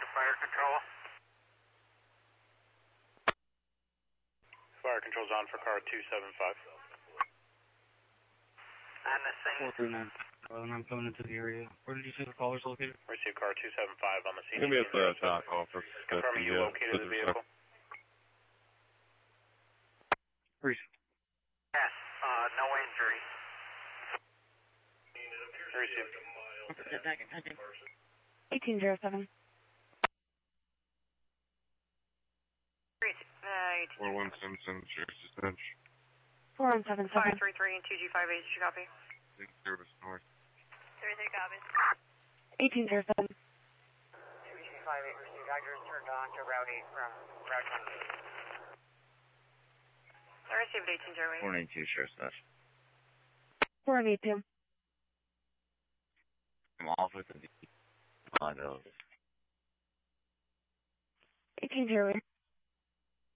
fire control. Fire control's on for car 275. On the scene. 439. I'm coming into the area. Where did you say the caller's located? Receive car 275 on the scene. Maybe at the dock office. Confirming you located the vehicle. Receive. Yes, no injury. Received. 1807. 41 Simpson, Sheriff's Dispatch. 4177. 533 and 2G58, did you copy? Service North. 33 copies. 1807. 2G58 received. I just turned on to Route 8 from Route 1. I received 1808. 492, Sheriff's Dispatch. 482. I'm off with the 1808. 1808.